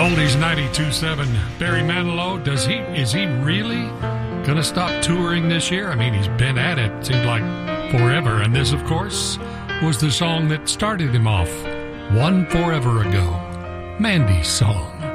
Oldies 92.7. Barry Manilow, is he really going to stop touring this year? I mean, he's been at it, seems like forever. And this, of course, was the song that started him off. One Forever Ago. Mandy's song.